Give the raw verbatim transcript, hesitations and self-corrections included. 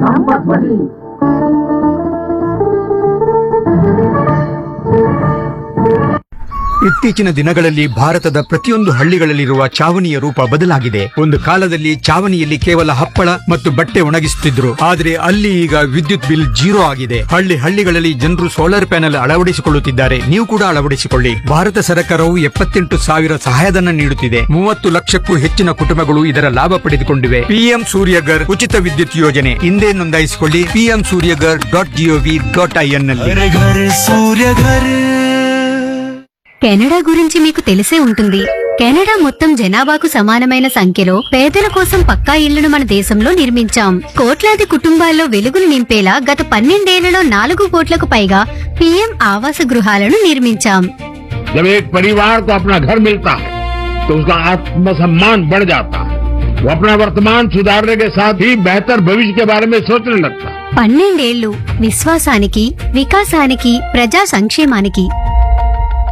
ಸಂಪತ್ಪತಿ. ಇತ್ತೀಚಿನ ದಿನಗಳಲ್ಲಿ ಭಾರತದ ಪ್ರತಿಯೊಂದು ಹಳ್ಳಿಗಳಲ್ಲಿರುವ ಚಾವಣಿಯ ರೂಪ ಬದಲಾಗಿದೆ. ಒಂದು ಕಾಲದಲ್ಲಿ ಚಾವಣಿಯಲ್ಲಿ ಕೇವಲ ಹಪ್ಪಳ ಮತ್ತು ಬಟ್ಟೆ ಒಣಗಿಸುತ್ತಿದ್ರು, ಆದರೆ ಅಲ್ಲಿ ಈಗ ವಿದ್ಯುತ್ ಬಿಲ್ ಜೀರೋ ಆಗಿದೆ. ಹಳ್ಳಿ ಹಳ್ಳಿಗಳಲ್ಲಿ ಜನರು ಸೋಲಾರ್ ಪ್ಯಾನೆಲ್ ಅಳವಡಿಸಿಕೊಳ್ಳುತ್ತಿದ್ದಾರೆ. ನೀವು ಕೂಡ ಅಳವಡಿಸಿಕೊಳ್ಳಿ. ಭಾರತ ಸರ್ಕಾರವು ಎಪ್ಪತ್ತೆಂಟು ಸಾವಿರ ಸಹಾಯಧನ ನೀಡುತ್ತಿದೆ. ಮೂವತ್ತು ಲಕ್ಷಕ್ಕೂ ಹೆಚ್ಚಿನ ಕುಟುಂಬಗಳು ಇದರ ಲಾಭ ಪಡೆದುಕೊಂಡಿವೆ. ಪಿಎಂ ಸೂರ್ಯಗರ್ ಉಚಿತ ವಿದ್ಯುತ್ ಯೋಜನೆ ಹಿಂದೆ ನೋಂದಾಯಿಸಿಕೊಳ್ಳಿ. PM Surya Ghar dot gov dot IN ನಲ್ಲಿ. కెనడా గురించి మీకు తెలిసే ఉంటుంది. కెనడా మొత్తం జనాభాకు సమానమైన సంఖ్యలో పేదల కోసం పక్కా ఇళ్లను మన దేశంలో నిర్మించాం. కోట్లాది కుటుంబాల్లో వెలుగులు నింపేలా గత పన్నెండేళ్లలో నాలుగు కోట్లకు పైగా పీఎం ఆవాస గృహాలను నిర్మించాం. जब एक परिवार को अपना घर मिलता है तो उसका आत्मसम्मान बढ़ जाता है. वो अपना वर्तमान सुधारने के साथ ही बेहतर भविष्य के बारे में सोचने लगता है. పన్నెండేళ్లు విశ్వాసానికి, వికాసానికి, ప్రజా సంక్షేమానికి.